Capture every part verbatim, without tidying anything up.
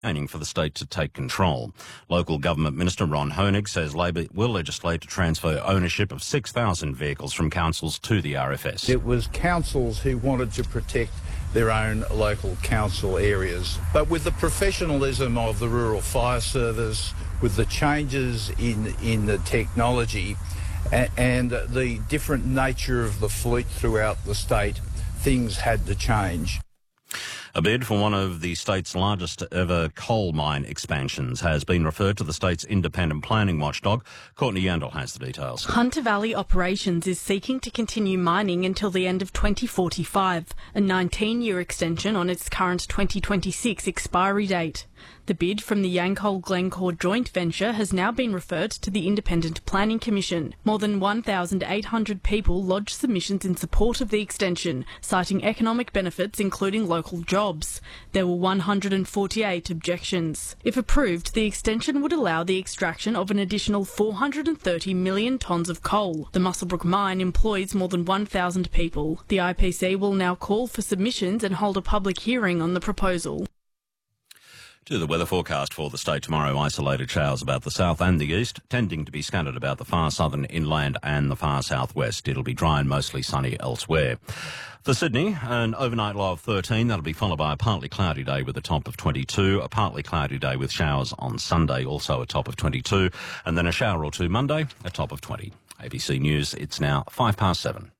aiming for the state to take control. Local Government Minister Ron Hoenig says Labor will legislate to transfer ownership of six thousand vehicles from councils to the R F S. It was councils who wanted to protect their own local council areas. But with the professionalism of the Rural Fire Service, with the changes in, in the technology and, and the different nature of the fleet throughout the state, things had to change. A bid for one of the state's largest ever coal mine expansions has been referred to the state's independent planning watchdog. Courtney Yandel has the details. Hunter Valley Operations is seeking to continue mining until the end of twenty forty-five, a nineteen-year extension on its current twenty twenty-six expiry date. The bid from the Yancoal Glencore joint venture has now been referred to the Independent Planning Commission. More than one thousand eight hundred people lodged submissions in support of the extension, citing economic benefits including local jobs. There were one hundred forty-eight objections. If approved, the extension would allow the extraction of an additional four hundred thirty million tonnes of coal. The Muswellbrook mine employs more than one thousand people. The I P C will now call for submissions and hold a public hearing on the proposal. To the weather forecast for the state tomorrow, isolated showers about the south and the east, tending to be scattered about the far southern inland and the far southwest. It'll be dry and mostly sunny elsewhere. For Sydney, an overnight low of thirteen. That'll be followed by a partly cloudy day with a top of twenty-two, a partly cloudy day with showers on Sunday, also a top of twenty-two, and then a shower or two Monday, a top of twenty. A B C News, it's now five past seven.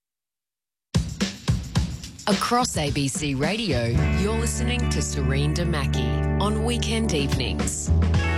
Across A B C Radio, you're listening to Serene Damaki on weekend evenings.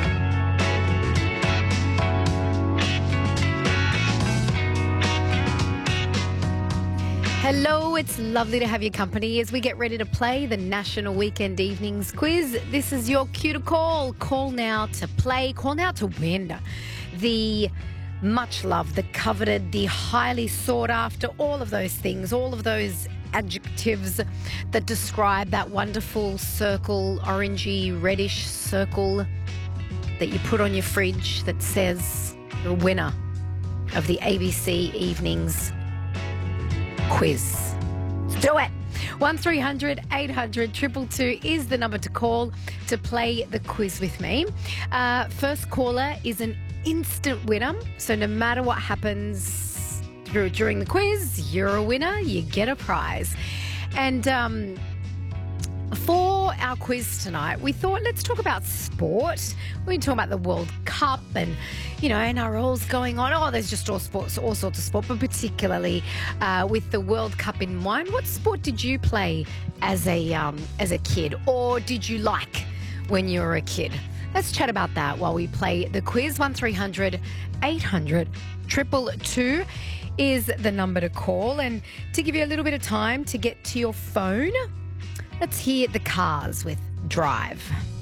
Hello, it's lovely to have your company as we get ready to play the National Weekend Evenings Quiz. This is your cue to call. Call now to play, call now to win. The much loved, the coveted, the highly sought after, all of those things, all of those adjectives that describe that wonderful circle, orangey, reddish circle that you put on your fridge that says the winner of the A B C Evenings Quiz. Let's do it. one three hundred eight hundred two two two is the number to call to play the quiz with me. Uh, first caller is an instant winner, so no matter what happens through during the quiz, you're a winner, you get a prize. And um, for our quiz tonight, we thought let's talk about sport. We've been talking about the World Cup and, you know, N R L's going on. Oh, there's just all sports, all sorts of sport, but particularly uh, with the World Cup in mind. What sport did you play as a um, as a kid, or did you like when you were a kid? Let's chat about that while we play the quiz. one three hundred eight hundred two two two is the number to call. And to give you a little bit of time to get to your phone, let's hear the Cars with Drive.